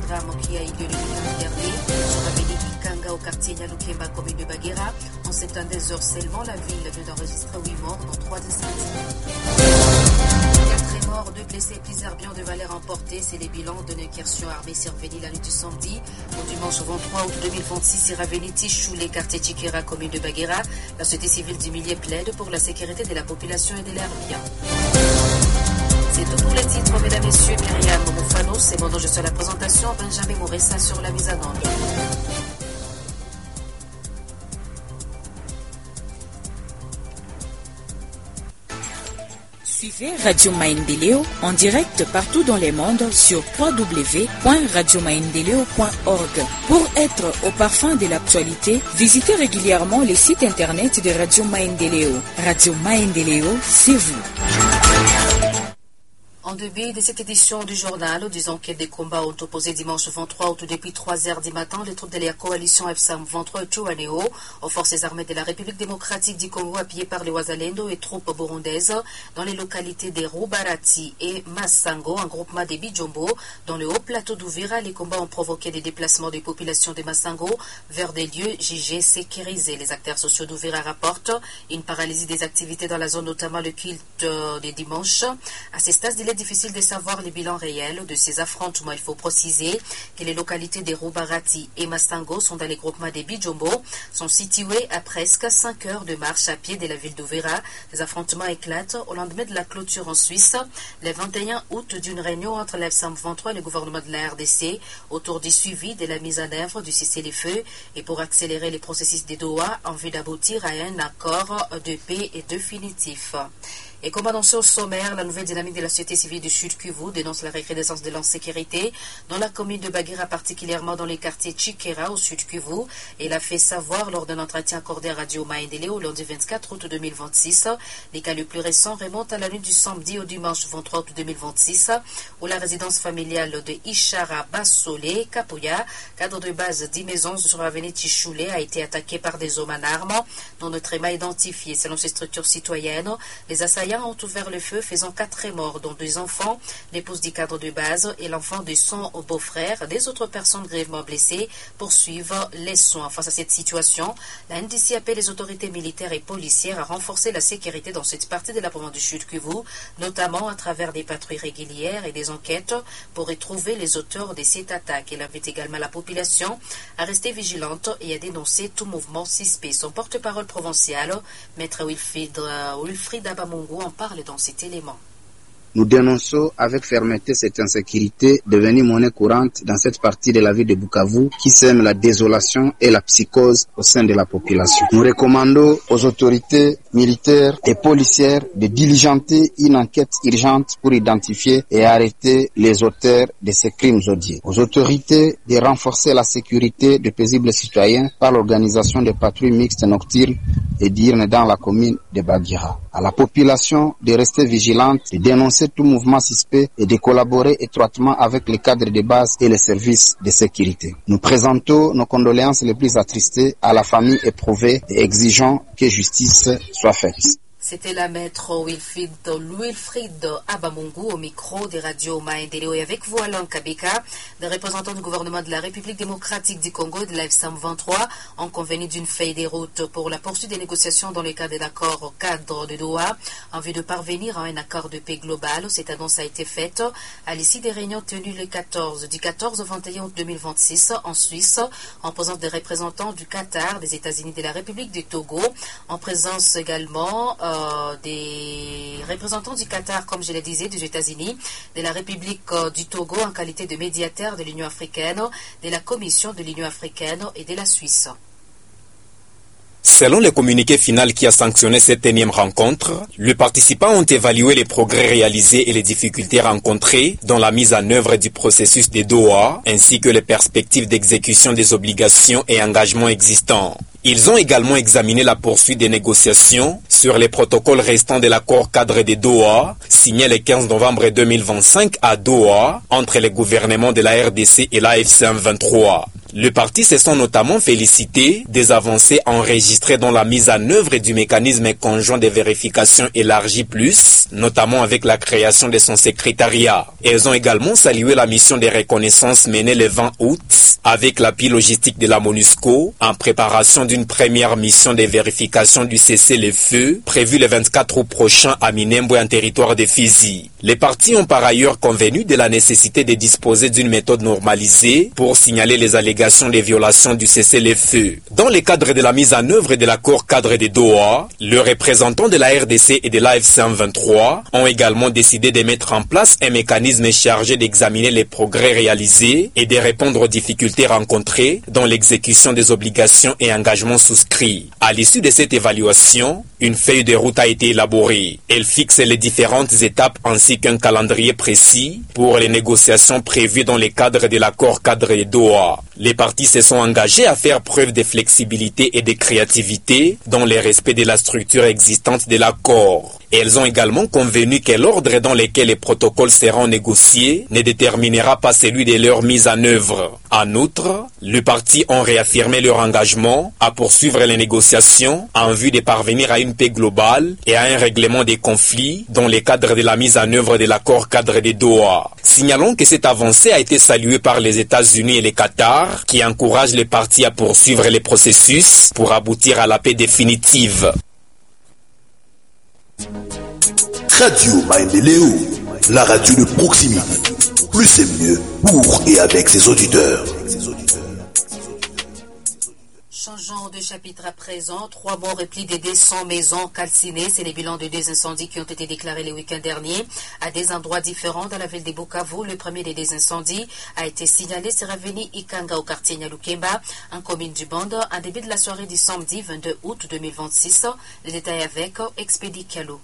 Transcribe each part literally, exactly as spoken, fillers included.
drame qui a eu lieu le week-end dernier sur l'avenue Ikanga au quartier Nyalukemba, commune de Baguera. En sept ans des heures seulement, la ville vient d'enregistrer huit morts, dont trois décès. quatre morts, deux blessés et plusieurs biens de valeur emportés. C'est les bilans d'une incursion armée survenue la nuit du samedi au dimanche vingt-trois août deux mille vingt-six sur l'avenue Tichoulé, quartier Chikera, commune de Baguera. La société civile du milieu plaide pour la sécurité de la population et de leurs biens. C'est tout pour les titres, mesdames, messieurs. Myriam Moufano, c'est mon nom, je suis à la présentation. Benjamin Moressa sur la mise en onde. Suivez Radio Maendeleo en direct partout dans le monde sur w w w point radio maendeleo point org. Pour être au parfum de l'actualité, visitez régulièrement les sites internet de Radio Maendeleo. Radio Maendeleo, c'est vous. En début de cette édition du journal, des enquêtes des combats ont opposé dimanche vingt-trois août depuis trois heures du matin les troupes de la coalition F S A M vingt-trois et Chouanéo aux forces armées de la République démocratique du Congo appuyées par les Wazalendo et troupes burundaises dans les localités de Rubarati et Massango, un groupement des Bijombo. Dans le haut plateau d'Uvira, les combats ont provoqué des déplacements des populations de Massango vers des lieux jugés sécurisés. Les acteurs sociaux d'Uvira rapportent une paralysie des activités dans la zone, notamment le culte des dimanches. À ces stades, il est difficile de savoir les bilans réels de ces affrontements. Il faut préciser que les localités de Rubarati et Massango sont dans les groupements des Bijombo, sont situées à presque cinq heures de marche à pied de la ville d'Uvira. Les affrontements éclatent au lendemain de la clôture en Suisse, le vingt et un août, d'une réunion entre la F S A M vingt-trois et le gouvernement de la R D C autour du suivi de la mise en œuvre du cessez-le-feu et pour accélérer les processus de Doha en vue d'aboutir à un accord de paix et définitif. Et comme annoncé au sommaire, la nouvelle dynamique de la société civile du Sud Kivu dénonce la recrudescence de l'insécurité dans la commune de Baguera, particulièrement dans les quartiers Chikera au Sud Kivu. Et l'a fait savoir lors d'un entretien accordé à Radio Maendeleo le lundi vingt-quatre août deux mille vingt-six. Les cas les plus récents remontent à la nuit du samedi au dimanche vingt-trois août deux mille vingt-six, où la résidence familiale de Ishara Bassolé, Kapuya, cadre de base dix maisons sur l'avenue Tichoulé, a été attaquée par des hommes en armes, dont notre tréma identifié. Selon ces structures citoyennes, les assaillants ont ouvert le feu, faisant quatre morts, dont deux enfants, l'épouse du cadre de base et l'enfant de son beau-frère. Des autres personnes grièvement blessées poursuivent les soins. Face à cette situation, la N D C appelle les autorités militaires et policières à renforcer la sécurité dans cette partie de la province du Sud Kivu, notamment à travers des patrouilles régulières et des enquêtes pour retrouver les auteurs de cette attaque. Elle invite également la population à rester vigilante et à dénoncer tout mouvement suspect. Son porte-parole provincial, Maître Wilfried, Wilfried Abamungu, en parle dans cet élément. Nous dénonçons avec fermeté cette insécurité devenue monnaie courante dans cette partie de la ville de Bukavu qui sème la désolation et la psychose au sein de la population. Nous recommandons aux autorités militaires et policières de diligenter une enquête urgente pour identifier et arrêter les auteurs de ces crimes odieux. Aux autorités de renforcer la sécurité de paisibles citoyens par l'organisation de patrouilles mixtes nocturnes et diurnes dans la commune de Baguera. À la population de rester vigilante, de dénoncer tout mouvement suspect et de collaborer étroitement avec les cadres de base et les services de sécurité. Nous présentons nos condoléances les plus attristées à la famille éprouvée et exigeons que justice soit faite. C'était la maître Wilfried, Wilfried Abamungu au micro des radios Maendeleo. Et avec vous, Alain Kabeka, des représentants du gouvernement de la République démocratique du Congo et de la F S A M vingt-trois ont convenu d'une feuille de route pour la poursuite des négociations dans le cadre de l'accord au cadre de Doha en vue de parvenir à un accord de paix global. Cette annonce a été faite à l'issue des réunions tenues le quatorze, du quatorze au vingt et un août deux mille vingt-six en Suisse, en présence des représentants du Qatar, des États-Unis, de la République du Togo, en présence également euh, des représentants du Qatar, comme je le disais, des États-Unis, de la République du Togo en qualité de médiateur de l'Union africaine, de la Commission de l'Union africaine et de la Suisse. Selon le communiqué final qui a sanctionné cette énième rencontre, les participants ont évalué les progrès réalisés et les difficultés rencontrées dans la mise en œuvre du processus de Doha, ainsi que les perspectives d'exécution des obligations et engagements existants. Ils ont également examiné la poursuite des négociations sur les protocoles restants de l'accord cadre de Doha, signé le quinze novembre deux mille vingt-cinq à Doha, entre les gouvernements de la R D C et la F S A M vingt-trois. Le parti se sont notamment félicités des avancées enregistrées dans la mise en œuvre du mécanisme conjoint de vérification élargi plus, notamment avec la création de son secrétariat. Elles ont également salué la mission de reconnaissance menée le vingt août avec l'appui logistique de la MONUSCO en préparation d'une première mission de vérification du cessez-le-feu prévue le vingt-quatre août prochain à Minembwe en territoire de Fizi. Les partis ont par ailleurs convenu de la nécessité de disposer d'une méthode normalisée pour signaler les allégations de violation du cessez-le-feu. Dans le cadre de la mise en œuvre de l'accord cadre de Doha, le représentant de la R D C et de l'A F C M vingt-trois ont également décidé de mettre en place un mécanisme chargé d'examiner les progrès réalisés et de répondre aux difficultés rencontrées dans l'exécution des obligations et engagements souscrits. À l'issue de cette évaluation, une feuille de route a été élaborée. Elle fixe les différentes étapes ainsi qu'un calendrier précis pour les négociations prévues dans le cadre de l'accord cadre de Doha. Les partis se sont engagés à faire preuve de flexibilité et de créativité dans le respect de la structure existante de l'accord. Elles ont également convenu que l'ordre dans lequel les protocoles seront négociés ne déterminera pas celui de leur mise en œuvre. En outre, les partis ont réaffirmé leur engagement à poursuivre les négociations en vue de parvenir à une paix globale et à un règlement des conflits dans le cadre de la mise en œuvre de l'accord cadre de Doha. Signalons que cette avancée a été saluée par les États-Unis et le Qatar, qui encouragent les partis à poursuivre les processus pour aboutir à la paix définitive. Radio Maendeleo, la radio de proximité. Plus et mieux pour et avec ses auditeurs. Changeons de chapitre à présent. Trois morts et plus de deux cents maisons calcinées. C'est les bilans de deux incendies qui ont été déclarés le week-end dernier à des endroits différents dans la ville de Bukavu. Le premier des deux incendies a été signalé sur l'avenue Ikanga au quartier Nyalukemba, en commune du Bande, en début de la soirée du samedi vingt-deux août deux mille vingt-six. Les détails avec Expédie Kalo.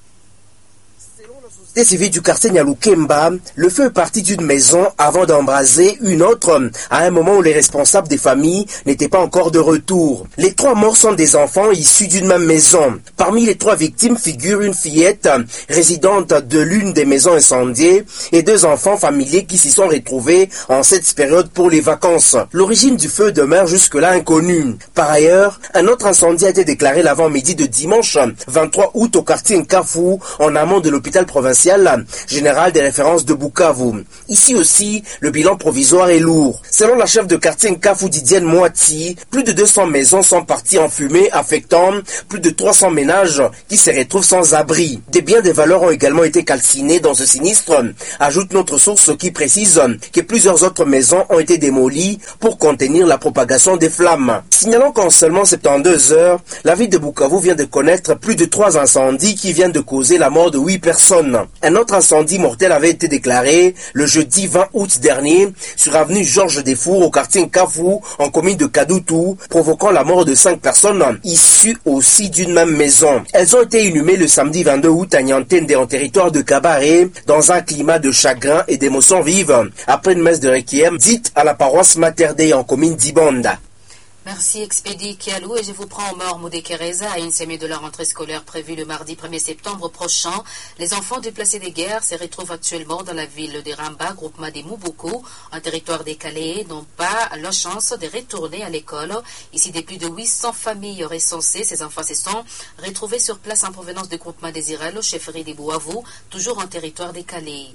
Des civils du quartier Nyalukemba, le feu est parti d'une maison avant d'embraser une autre, à un moment où les responsables des familles n'étaient pas encore de retour. Les trois morts sont des enfants issus d'une même maison. Parmi les trois victimes figure une fillette résidente de l'une des maisons incendiées et deux enfants familiers qui s'y sont retrouvés en cette période pour les vacances. L'origine du feu demeure jusque-là inconnue. Par ailleurs, un autre incendie a été déclaré l'avant-midi de dimanche vingt-trois août au quartier Nkafu, en amont de l'hôpital provincial général des références de Bukavu. Ici aussi, le bilan provisoire est lourd. Selon la chef de quartier Nkafu Didienne Moati, plus de deux cents maisons sont parties en fumée, affectant plus de trois cents ménages qui se retrouvent sans abri. Des biens de valeur ont également été calcinés dans ce sinistre, ajoute notre source qui précise que plusieurs autres maisons ont été démolies pour contenir la propagation des flammes. Signalons qu'en seulement soixante-douze heures, la ville de Bukavu vient de connaître plus de trois incendies qui viennent de causer la mort de huit personnes. Un autre incendie mortel avait été déclaré le jeudi vingt août dernier sur avenue Georges Desfours au quartier Nkafu en commune de Kadutu, provoquant la mort de cinq personnes issues aussi d'une même maison. Elles ont été inhumées le samedi vingt-deux août à Niantende en territoire de Kabaré dans un climat de chagrin et d'émotions vives après une messe de requiem dite à la paroisse Mater Dei en commune d'Ibonda. Merci Expédie Kialou et je vous prends au mort Moudekereza à une semaine de la rentrée scolaire prévue le mardi premier septembre prochain. Les enfants déplacés des guerres se retrouvent actuellement dans la ville de Ramba, groupement des Mouboukou, en territoire décalé, n'ont pas la chance de retourner à l'école. Ici, des plus de huit cents familles recensées. Ces enfants se sont retrouvés sur place en provenance du groupement des Irel, chefferie des Bouavou, toujours en territoire décalé.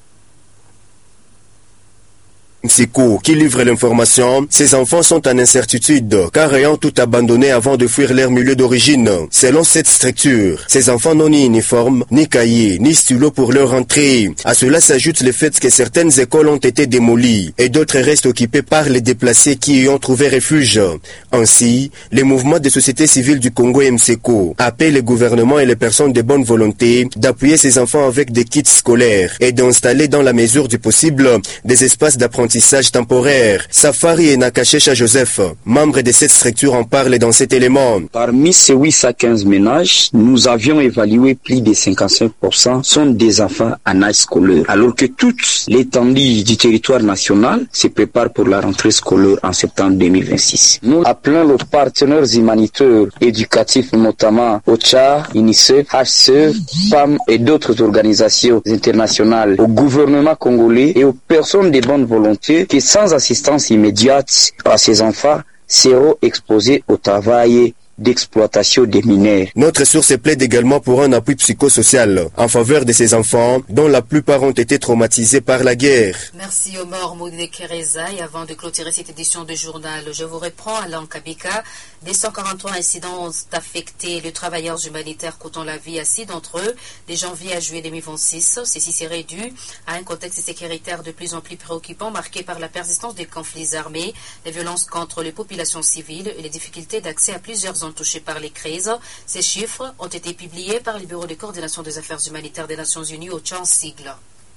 Seko qui livre l'information, ces enfants sont en incertitude car ayant tout abandonné avant de fuir leur milieu d'origine. Selon cette structure, ces enfants n'ont ni uniforme, ni cahier, ni stylo pour leur entrée. À cela s'ajoute le fait que certaines écoles ont été démolies et d'autres restent occupées par les déplacés qui y ont trouvé refuge. Ainsi, les mouvements de société civile du Congo M S E C O appellent le gouvernement et les personnes de bonne volonté d'appuyer ces enfants avec des kits scolaires et d'installer dans la mesure du possible des espaces d'apprentissage temporaire. Safari et Nakachesha Joseph, membres de cette structure, en parlent dans cet élément. Parmi ces huit cent quinze ménages, nous avions évalué plus de cinquante-cinq pour cent sont des enfants en âge scolaire, alors que toute l'étendue du territoire national se prépare pour la rentrée scolaire en septembre deux mille vingt-six. Nous appelons les partenaires humanitaires éducatifs, notamment O C H A, UNICEF, H C E, P A M et d'autres organisations internationales, au gouvernement congolais et aux personnes de bonne volonté constaté que sans assistance immédiate à ces enfants, seront exposés au travail d'exploitation des mineurs. Notre source plaide également pour un appui psychosocial en faveur de ces enfants dont la plupart ont été traumatisés par la guerre. Merci Omar Moudnekereza. Et avant de clôturer cette édition de journal, je vous reprends à l'Ankabika. Des cent quarante-trois incidents ont affecté les travailleurs humanitaires coûtant la vie à six d'entre eux de janvier à juillet deux mille vingt-six. Ceci serait dû à un contexte sécuritaire de plus en plus préoccupant marqué par la persistance des conflits armés, les violences contre les populations civiles et les difficultés d'accès à plusieurs zones touchées par les crises. Ces chiffres ont été publiés par le Bureau de coordination des affaires humanitaires des Nations Unies au Tchad sigle.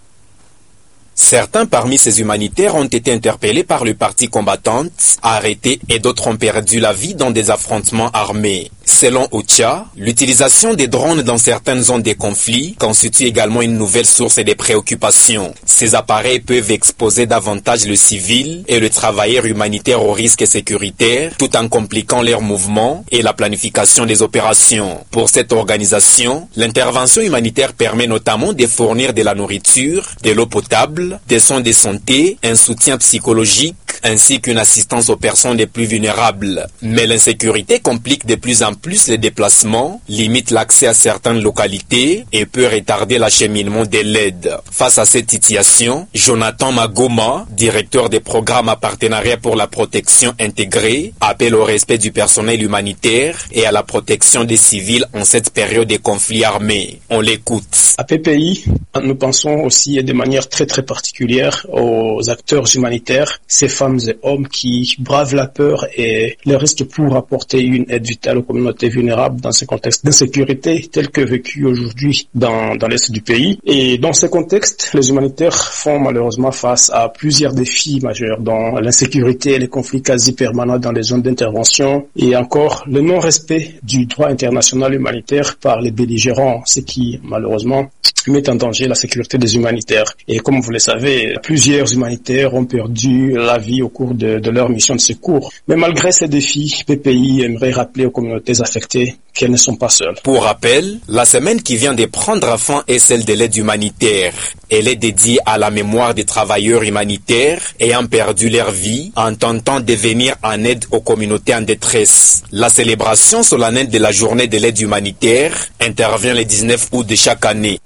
Certains parmi ces humanitaires ont été interpellés par le parti combattante, arrêtés et d'autres ont perdu la vie dans des affrontements armés. Selon Ocha, l'utilisation des drones dans certaines zones des conflits constitue également une nouvelle source de préoccupation. Ces appareils peuvent exposer davantage le civil et le travailleur humanitaire aux risques sécuritaires tout en compliquant leurs mouvements et la planification des opérations. Pour cette organisation, l'intervention humanitaire permet notamment de fournir de la nourriture, de l'eau potable, des soins de santé, un soutien psychologique ainsi qu'une assistance aux personnes les plus vulnérables. Mais l'insécurité complique de plus en plus les déplacements, limite l'accès à certaines localités et peut retarder l'acheminement de l'aide. Face à cette situation, Jonathan Magoma, directeur des programmes à partenariat pour la protection intégrée, appelle au respect du personnel humanitaire et à la protection des civils en cette période de conflits armés. On l'écoute. À P P I, nous pensons aussi de manière très très particulière aux acteurs humanitaires, ces femmes et hommes qui bravent la peur et le risque pour apporter une aide vitale aux communautés vulnérables dans ce contexte d'insécurité tel que vécu aujourd'hui dans, dans l'est du pays. Et dans ce contexte, les humanitaires font malheureusement face à plusieurs défis majeurs, dont l'insécurité et les conflits quasi permanents dans les zones d'intervention et encore le non-respect du droit international humanitaire par les belligérants, ce qui malheureusement met en danger la sécurité des humanitaires. Et comme vous le savez, plusieurs humanitaires ont perdu la vie au cours de, de leur mission de secours. Mais malgré ces défis, P P I aimerait rappeler aux communautés affectées qu'elles ne sont pas seules. Pour rappel, la semaine qui vient de prendre fin est celle de l'aide humanitaire. Elle est dédiée à la mémoire des travailleurs humanitaires ayant perdu leur vie en tentant de venir en aide aux communautés en détresse. La célébration solennelle de la journée de l'aide humanitaire intervient le dix-neuf août de chaque année.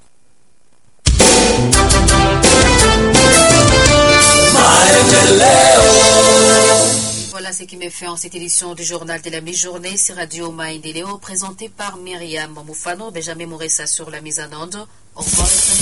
Voilà ce qui met fin en cette édition du journal de la mi-journée sur Radio Maendeleo, présenté par Myriam Moufano, Benjamin Mouressa sur la mise en onde. Au revoir.